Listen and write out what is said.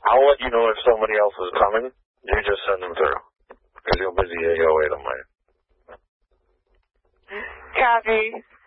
I'll let you know if somebody else is coming. You just send them through. Because you're busy 808 on mine. Copy.